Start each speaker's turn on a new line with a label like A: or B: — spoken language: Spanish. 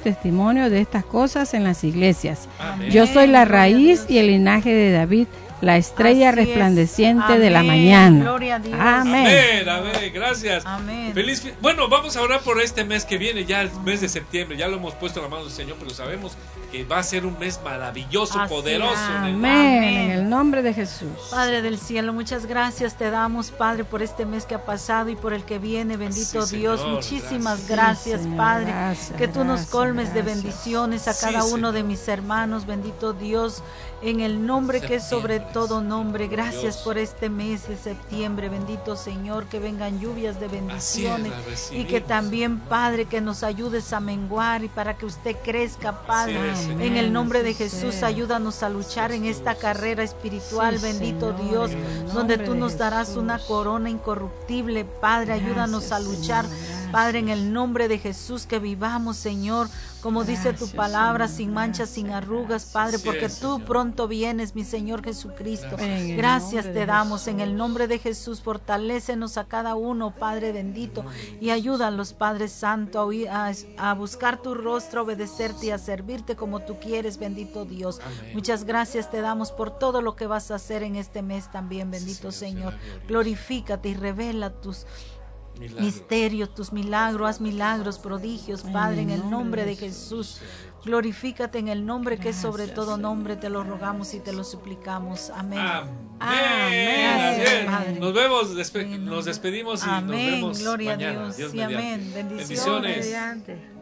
A: testimonio de estas cosas en las iglesias.
B: Amén.
A: Yo soy la raíz y el linaje de David, la estrella resplandeciente de la mañana.
C: Gloria a Dios.
A: Amén.
B: Amén, gracias.
C: Amén.
B: Bueno, vamos a orar por este mes que viene, ya el mes de septiembre, ya lo hemos puesto en la mano del Señor, pero sabemos que va a ser un mes maravilloso,
C: Así
B: poderoso.
A: Amén. En el nombre de Jesús.
C: Padre del cielo, muchas gracias te damos, Padre, por este mes que ha pasado y por el que viene, bendito
B: Sí,
C: Dios.
B: Señor,
C: Muchísimas gracias,
A: Sí, Señor,
C: Padre,
A: gracias,
C: que tú nos
A: gracias,
C: colmes de
A: gracias.
C: bendiciones a
B: Sí,
C: cada uno
B: Señor.
C: de mis hermanos, bendito Dios, en el nombre que es sobre
B: Septiembre,
C: todo nombre. Gracias
B: Dios.
C: por este mes de septiembre, bendito Señor, que vengan lluvias de bendiciones
B: las
C: y que
B: recibimos.
C: también, Padre, que nos ayudes a menguar y para que usted crezca, Padre,
B: es, Señor.
C: en el nombre de
A: Sí,
C: Jesús.
A: sea.
C: Ayúdanos a luchar en esta carrera espiritual,
A: Sí,
C: bendito
A: Señor,
C: Dios,
A: en el
C: donde
A: nombre
C: tú
A: de
C: nos darás
A: Jesús.
C: una corona incorruptible, Padre. Ayúdanos a
A: Gracias,
C: luchar,
A: Señor, gracias.
C: Padre, en el nombre de Jesús, que vivamos, Señor, como dice tu
A: Gracias,
C: palabra,
A: Señor,
C: sin manchas, sin arrugas, Padre,
B: Así
C: porque
B: es,
C: tú
B: Señor.
C: pronto vienes, mi Señor Jesucristo.
A: En el
C: Gracias
A: nombre
C: te
A: de
C: damos en el
A: Jesús.
C: nombre de Jesús. Fortalécenos a cada uno, Padre bendito, y ayúdalos, Padre Santo, a buscar tu rostro, a obedecerte y a servirte como tú quieres, bendito Dios.
B: Amén.
C: Muchas gracias te damos por todo lo que vas a hacer en este mes también, bendito
B: Sí,
C: Señor.
B: Señor, glorioso.
C: Glorifícate y revela tus
B: Milagros.
C: misterios, tus milagros, haz milagros, prodigios, Padre, en el nombre de Jesús. Glorifícate en el nombre que es sobre todo nombre, te lo rogamos y te lo suplicamos. Amén.
B: Amén. Así es.
C: Padre.
B: Nos vemos, nos despedimos y
C: Amén.
B: nos vemos
C: Gloria
B: mañana.
C: a Dios.
B: Dios
C: Sí,
B: mediante.
C: amén. Bendiciones.
B: Bendiciones.
A: Mediante.